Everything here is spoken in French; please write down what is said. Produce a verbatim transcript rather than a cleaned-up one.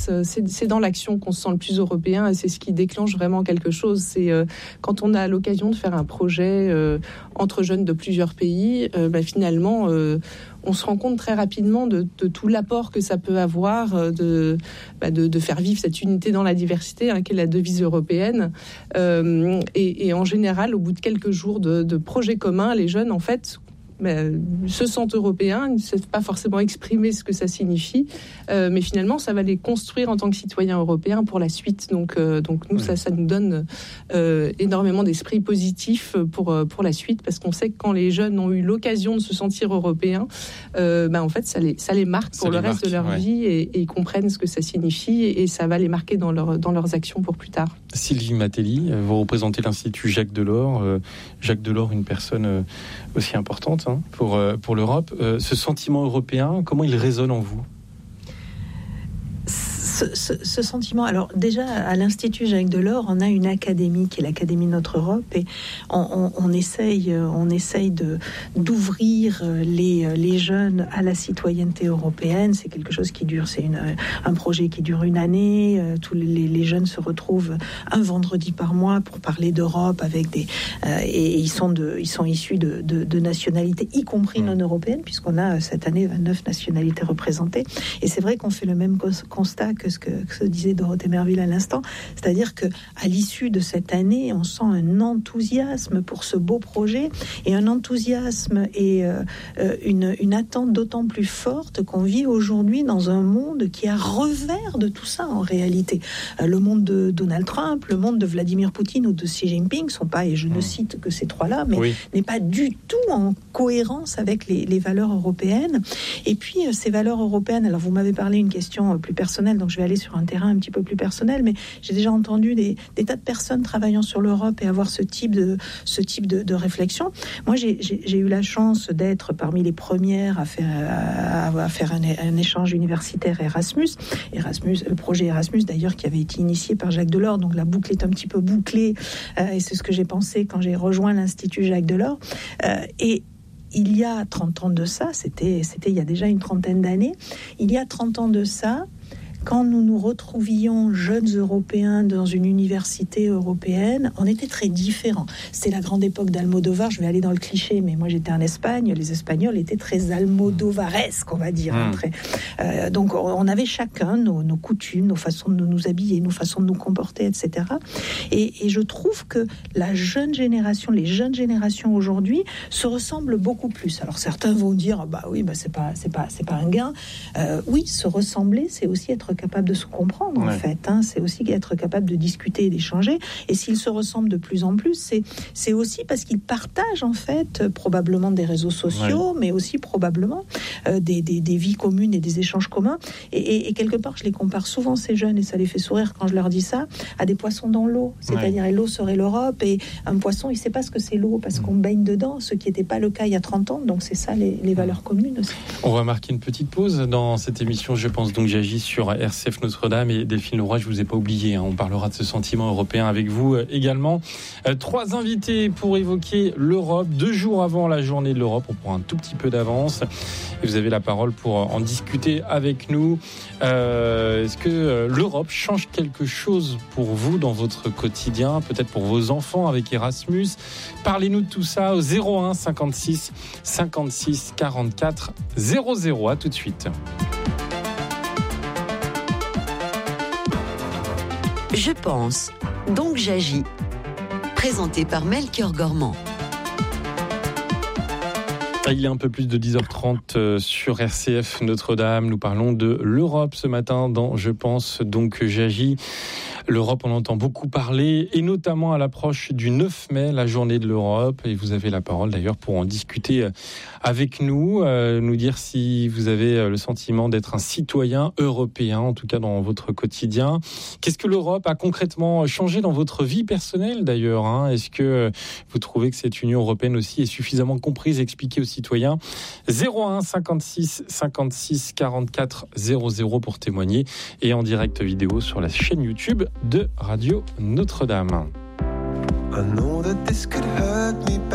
l'inverse. C'est, c'est dans l'action qu'on se sent le plus européen et c'est ce qui déclenche vraiment quelque chose. C'est euh, quand on a l'occasion de faire un projet euh, entre jeunes de plusieurs pays, euh, bah, finalement, euh, on se rend compte très rapidement de, de tout l'apport que ça peut avoir de, bah de, de faire vivre cette unité dans la diversité, hein, qui est la devise européenne. Euh, et, et en général, au bout de quelques jours de, de projets communs, les jeunes, en fait, Ben, se sentent européens, ils ne savent pas forcément exprimer ce que ça signifie, euh, mais finalement, ça va les construire en tant que citoyens européens pour la suite. Donc, euh, donc nous, oui. ça, ça nous donne euh, énormément d'esprit positif pour, pour la suite, parce qu'on sait que quand les jeunes ont eu l'occasion de se sentir européens, euh, ben, en fait, ça les, ça les marque pour ça le reste marque, de leur ouais. vie et, et ils comprennent ce que ça signifie et, et ça va les marquer dans, leur, dans leurs actions pour plus tard. Sylvie Matelli, vous représentez l'Institut Jacques Delors. Euh, Jacques Delors, une personne euh, aussi importante pour, pour l'Europe. Euh, ce sentiment européen, comment il résonne en vous ? Ce, ce, ce sentiment, alors déjà à l'Institut Jacques Delors, on a une académie qui est l'Académie de notre Europe et on, on, on essaye, on essaye de, d'ouvrir les, les jeunes à la citoyenneté européenne. C'est quelque chose qui dure, c'est une, un projet qui dure une année. Tous les, les jeunes se retrouvent un vendredi par mois pour parler d'Europe avec des euh, et ils sont de, ils sont issus de, de, de nationalités, y compris non européennes, puisqu'on a cette année vingt-neuf nationalités représentées. Et c'est vrai qu'on fait le même constat que ce que, que se disait Dorothée Merville à l'instant, c'est-à-dire que à l'issue de cette année, on sent un enthousiasme pour ce beau projet et un enthousiasme et euh, une, une attente d'autant plus forte qu'on vit aujourd'hui dans un monde qui est à revers de tout ça en réalité. Euh, le monde de Donald Trump, le monde de Vladimir Poutine ou de Xi Jinping sont pas, et je ne cite que ces trois-là, mais oui. n'est pas du tout en cohérence avec les, les valeurs européennes. Et puis euh, ces valeurs européennes, alors vous m'avez parlé une question plus personnelle, donc je vais aller sur un terrain un petit peu plus personnel, mais j'ai déjà entendu des, des tas de personnes travaillant sur l'Europe et avoir ce type de, ce type de, de réflexion. Moi, j'ai, j'ai, j'ai eu la chance d'être parmi les premières à faire, à, à faire un, un échange universitaire Erasmus. Erasmus, le projet Erasmus, d'ailleurs, qui avait été initié par Jacques Delors, donc la boucle est un petit peu bouclée, euh, et c'est ce que j'ai pensé quand j'ai rejoint l'Institut Jacques Delors. Euh, et il y a trente ans de ça, c'était, c'était il y a déjà une trentaine d'années, il y a trente ans de ça, quand nous nous retrouvions jeunes Européens dans une université européenne, on était très différents. C'était la grande époque d'Almodovar, je vais aller dans le cliché, mais moi j'étais en Espagne, les Espagnols étaient très almodovaresques, on va dire. Mmh. Très, euh, donc on avait chacun nos, nos coutumes, nos façons de nous habiller, nos façons de nous comporter, et cetera. Et, et je trouve que la jeune génération, les jeunes générations aujourd'hui se ressemblent beaucoup plus. Alors certains vont dire, bah oui, bah c'est pas, c'est pas, c'est pas un gain. Euh, oui, se ressembler, c'est aussi être capable de se comprendre, ouais. en fait. Hein. C'est aussi être capable de discuter et d'échanger. Et s'ils se ressemblent de plus en plus, c'est, c'est aussi parce qu'ils partagent, en fait, probablement des réseaux sociaux, ouais. mais aussi probablement euh, des, des, des vies communes et des échanges communs. Et, et, et quelque part, je les compare souvent, ces jeunes, et ça les fait sourire quand je leur dis ça, à des poissons dans l'eau. C'est-à-dire, ouais. l'eau serait l'Europe, et un poisson, il ne sait pas ce que c'est l'eau, parce mmh. qu'on baigne dedans, ce qui n'était pas le cas il y a trente ans. Donc, c'est ça, les, les valeurs communes aussi. On va marquer une petite pause dans cette émission, je pense, donc j'agis sur R C F Notre-Dame et Delphine Leroy, je ne vous ai pas oublié, hein, on parlera de ce sentiment européen avec vous euh, également. Euh, trois invités pour évoquer l'Europe, deux jours avant la journée de l'Europe, on prend un tout petit peu d'avance et vous avez la parole pour en discuter avec nous. Euh, est-ce que euh, l'Europe change quelque chose pour vous dans votre quotidien, peut-être pour vos enfants avec Erasmus? Parlez-nous de tout ça au zéro un cinquante-six cinquante-six quarante-quatre zéro zéro. À tout de suite. Je pense, donc j'agis. Présenté par Melchior Gormand. Il est un peu plus de dix heures trente sur R C F Notre-Dame. Nous parlons de l'Europe ce matin dans Je pense, donc j'agis. L'Europe, on entend beaucoup parler, et notamment à l'approche du neuf mai, la journée de l'Europe. Et vous avez la parole d'ailleurs pour en discuter avec nous, euh, nous dire si vous avez le sentiment d'être un citoyen européen, en tout cas dans votre quotidien. Qu'est-ce que l'Europe a concrètement changé dans votre vie personnelle d'ailleurs, hein? Est-ce que vous trouvez que cette Union européenne aussi est suffisamment comprise, expliquée aux citoyens? zéro un cinquante-six cinquante-six quarante-quatre zéro zéro pour témoigner, et en direct vidéo sur la chaîne YouTube de Radio Notre-Dame. I know that this could hurt me